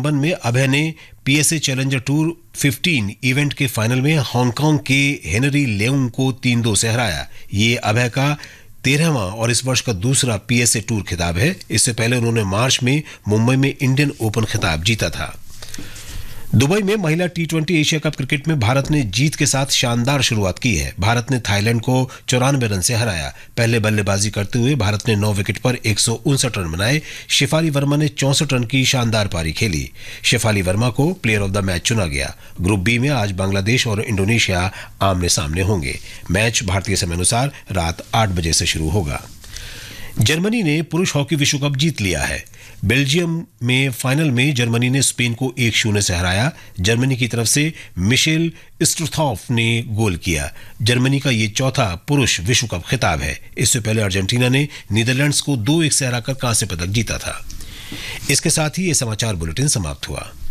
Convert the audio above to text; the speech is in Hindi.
मेलबर्न में अभय ने पीएसए चैलेंजर टूर 15 इवेंट के फाइनल में हांगकांग के हेनरी लेउंग को 3-2 से हराया। ये अभय का 13वां और इस वर्ष का दूसरा पीएसए टूर खिताब है। इससे पहले उन्होंने मार्च में मुंबई में इंडियन ओपन खिताब जीता था। दुबई में महिला टी20 एशिया कप क्रिकेट में भारत ने जीत के साथ शानदार शुरुआत की है। भारत ने थाईलैंड को 94 रन से हराया। पहले बल्लेबाजी करते हुए भारत ने 9 विकेट पर 159 रन बनाए। शेफाली वर्मा ने 64 रन की शानदार पारी खेली। शेफाली वर्मा को प्लेयर ऑफ द मैच चुना गया। ग्रुप बी में आज बांग्लादेश और इंडोनेशिया आमने सामने होंगे। मैच भारतीय समय अनुसार रात 8 बजे से शुरू होगा। जर्मनी ने पुरुष हॉकी विश्व कप जीत लिया है। बेल्जियम में फाइनल में जर्मनी ने स्पेन को 1-0 से हराया। जर्मनी की तरफ से मिशेल स्ट्रुथॉफ ने गोल किया। जर्मनी का ये चौथा पुरुष विश्व कप खिताब है। इससे पहले अर्जेंटीना ने नीदरलैंड्स को 2-1 से हराकर कांस्य पदक जीता था। इसके साथ ही ये समाचार बुलेटिन समाप्त हुआ।